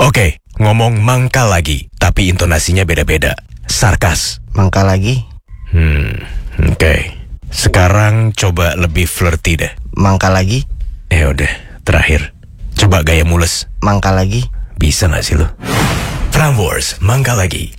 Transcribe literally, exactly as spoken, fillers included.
Oke, ngomong mangkal lagi, tapi intonasinya beda-beda. Sarkas. Mangkal lagi? Hmm, oke. Sekarang coba lebih flirty deh. Mangkal lagi? Ya udah, terakhir. Coba gaya mules. Mangkal lagi? Bisa gak sih lo? Prambors, mangkal lagi.